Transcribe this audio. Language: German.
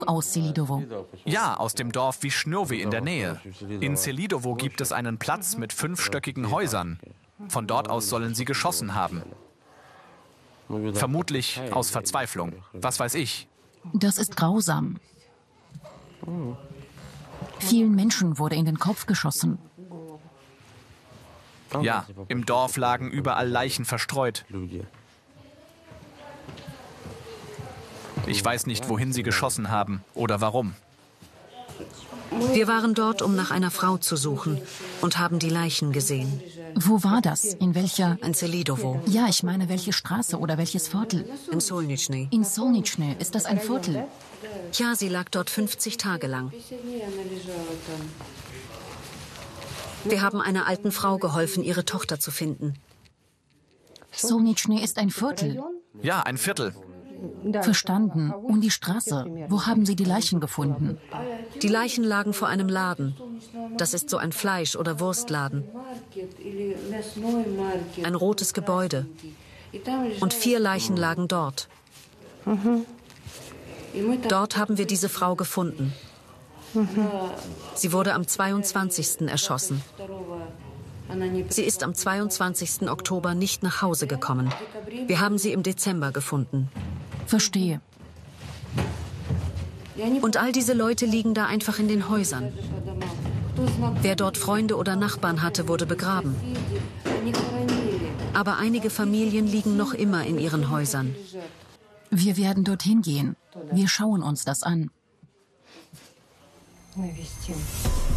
aus Selidovo? Ja, aus dem Dorf Wischnjowy in der Nähe. In Selidovo gibt es einen Platz mit 5-stöckigen Häusern. Von dort aus sollen sie geschossen haben. Vermutlich aus Verzweiflung. Was weiß ich. Das ist grausam. Vielen Menschen wurde in den Kopf geschossen. Ja, im Dorf lagen überall Leichen verstreut. Ich weiß nicht, wohin sie geschossen haben oder warum. Wir waren dort, um nach einer Frau zu suchen und haben die Leichen gesehen. Wo war das? In welcher? In Selidovo. Ja, ich meine, welche Straße oder welches Viertel? In Solnitschny. In Solnitschny. Ist das ein Viertel? Ja, sie lag dort 50 Tage lang. Wir haben einer alten Frau geholfen, ihre Tochter zu finden. Solnitschny ist ein Viertel. Ja, ein Viertel. Verstanden. Und die Straße? Wo haben Sie die Leichen gefunden? Die Leichen lagen vor einem Laden. Das ist so ein Fleisch- oder Wurstladen. Ein rotes Gebäude. Und 4 Leichen lagen dort. Dort haben wir diese Frau gefunden. Sie wurde am 22. erschossen. Sie ist am 22. Oktober nicht nach Hause gekommen. Wir haben sie im Dezember gefunden. Verstehe. Und all diese Leute liegen da einfach in den Häusern. Wer dort Freunde oder Nachbarn hatte, wurde begraben. Aber einige Familien liegen noch immer in ihren Häusern. Wir werden dorthin gehen. Wir schauen uns das an.